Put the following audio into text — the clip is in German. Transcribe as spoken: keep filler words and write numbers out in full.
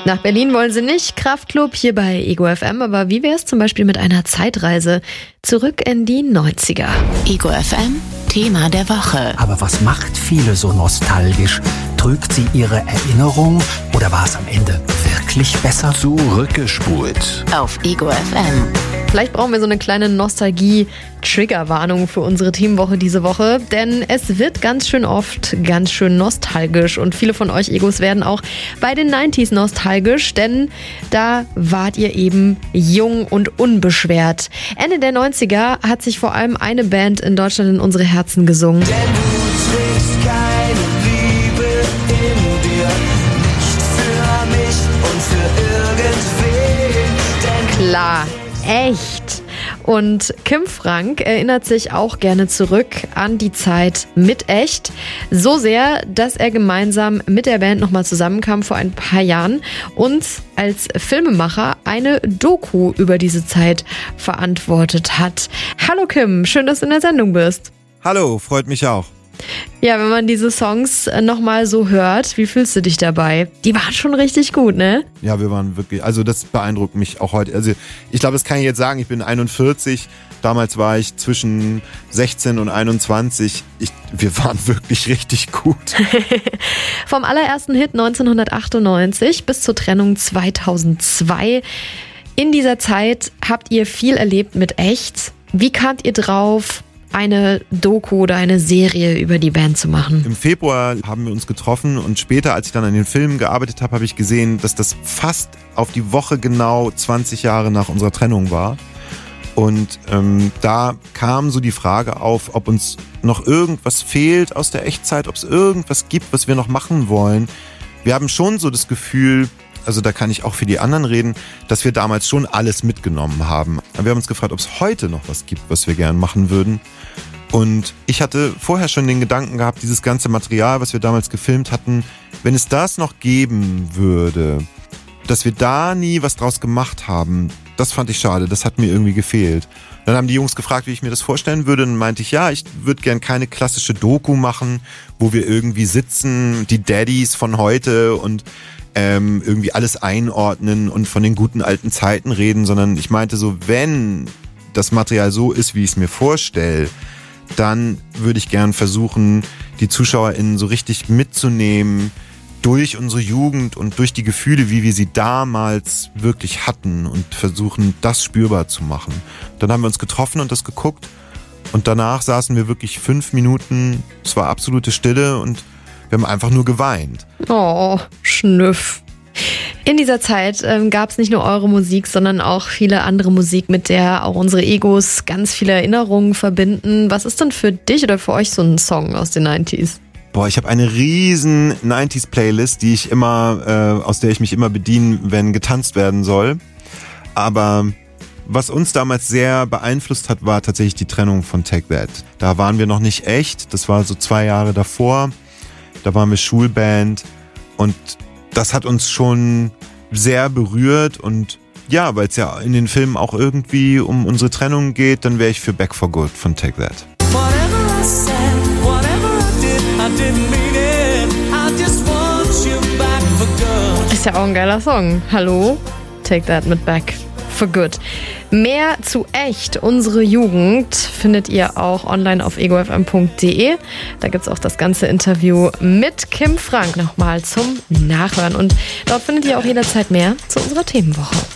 Nach Berlin wollen sie nicht, Kraftklub hier bei Ego F M, aber wie wäre es zum Beispiel mit einer Zeitreise zurück in die neunziger? Ego F M, Thema der Woche. Aber was macht viele so nostalgisch? Trügt sie ihre Erinnerung oder war es am Ende wirklich besser? Zurückgespult. Auf Ego F M. Vielleicht brauchen wir so eine kleine Nostalgie-Triggerwarnung für unsere Themenwoche diese Woche, denn es wird ganz schön oft ganz schön nostalgisch und viele von euch Egos werden auch bei den neunziger nostalgisch, denn da wart ihr eben jung und unbeschwert. Ende der neunziger hat sich vor allem eine Band in Deutschland in unsere Herzen gesungen. Denn du trägst keine Liebe in dir, nicht für mich und für irgendwen. Denn Klar. Echt. Und Kim Frank erinnert sich auch gerne zurück an die Zeit mit Echt. So sehr, dass er gemeinsam mit der Band nochmal zusammenkam vor ein paar Jahren und als Filmemacher eine Doku über diese Zeit verantwortet hat. Hallo Kim, schön, dass du in der Sendung bist. Hallo, freut mich auch. Ja, wenn man diese Songs nochmal so hört, wie fühlst du dich dabei? Die waren schon richtig gut, ne? Ja, wir waren wirklich, also das beeindruckt mich auch heute. Also ich glaube, das kann ich jetzt sagen, ich bin einundvierzig, damals war ich zwischen sechzehn und einundzwanzig. Ich, wir waren wirklich richtig gut. Vom allerersten Hit neunzehnhundertachtundneunzig bis zur Trennung zweitausendzwei. In dieser Zeit habt ihr viel erlebt mit Echt. Wie kamt ihr drauf, eine Doku oder eine Serie über die Band zu machen? Im Februar haben wir uns getroffen und später, als ich dann an den Filmen gearbeitet habe, habe ich gesehen, dass das fast auf die Woche genau zwanzig Jahre nach unserer Trennung war. Und ähm, da kam so die Frage auf, ob uns noch irgendwas fehlt aus der Echtzeit, ob es irgendwas gibt, was wir noch machen wollen. Wir haben schon so das Gefühl, also da kann ich auch für die anderen reden, dass wir damals schon alles mitgenommen haben. Wir haben uns gefragt, ob es heute noch was gibt, was wir gern machen würden. Und ich hatte vorher schon den Gedanken gehabt, dieses ganze Material, was wir damals gefilmt hatten, wenn es das noch geben würde, dass wir da nie was draus gemacht haben, das fand ich schade, das hat mir irgendwie gefehlt. Dann haben die Jungs gefragt, wie ich mir das vorstellen würde, und dann meinte ich, ja, ich würde gern keine klassische Doku machen, wo wir irgendwie sitzen, die Daddies von heute und ähm, irgendwie alles einordnen und von den guten alten Zeiten reden, sondern ich meinte so, wenn das Material so ist, wie ich es mir vorstelle, dann würde ich gern versuchen, die ZuschauerInnen so richtig mitzunehmen durch unsere Jugend und durch die Gefühle, wie wir sie damals wirklich hatten und versuchen, das spürbar zu machen. Dann haben wir uns getroffen und das geguckt und danach saßen wir wirklich fünf Minuten, es war absolute Stille und wir haben einfach nur geweint. Oh, Schnüff. In dieser Zeit ähm, gab es nicht nur eure Musik, sondern auch viele andere Musik, mit der auch unsere Egos ganz viele Erinnerungen verbinden. Was ist denn für dich oder für euch so ein Song aus den neunziger? Boah, ich habe eine riesen neunziger Playlist, die ich immer, äh, aus der ich mich immer bediene, wenn getanzt werden soll. Aber was uns damals sehr beeinflusst hat, war tatsächlich die Trennung von Take That. Da waren wir noch nicht echt, das war so zwei Jahre davor. Da waren wir Schulband und das hat uns schon sehr berührt und ja, weil es ja in den Filmen auch irgendwie um unsere Trennung geht, dann wäre ich für Back for Good von Take That. Ist ja auch ein geiler Song. Hallo? Take That mit Back for Good. Mehr zu Echt, unsere Jugend, findet ihr auch online auf ego f m punkt d e. Da gibt es auch das ganze Interview mit Kim Frank nochmal zum Nachhören. Und dort findet ihr auch jederzeit mehr zu unserer Themenwoche.